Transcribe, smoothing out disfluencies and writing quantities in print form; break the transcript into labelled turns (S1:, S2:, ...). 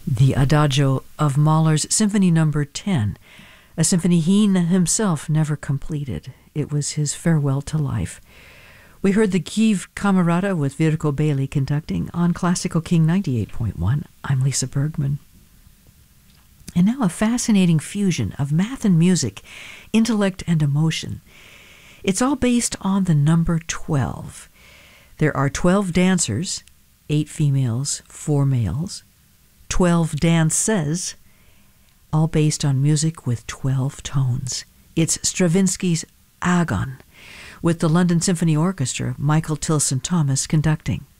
S1: The Adagio of Mahler's Symphony No. 10, a symphony he himself never completed. It was his farewell to life. We heard the Kiev Camerata with Virko Bailey conducting on Classical King 98.1. I'm Lisa Bergman. And now a fascinating fusion of math and music, intellect and emotion. It's all based on the number 12. There are 12 dancers, 8 females, 4 males, 12 dances, all based on music with 12 tones. It's Stravinsky's Agon, with the London Symphony Orchestra, Michael Tilson Thomas conducting.